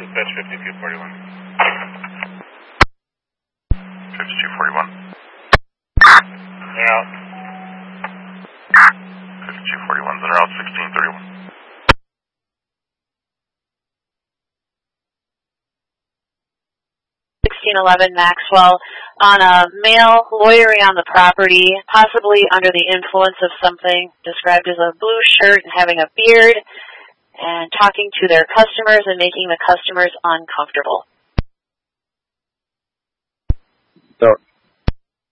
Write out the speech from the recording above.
Dispatch 5241. 5241. They're out. 5241, they're out 1631. 1611 Maxwell, on a male loitering on the property, possibly under the influence of something described as a blue shirt and having a beard, and talking to their customers and making the customers uncomfortable. So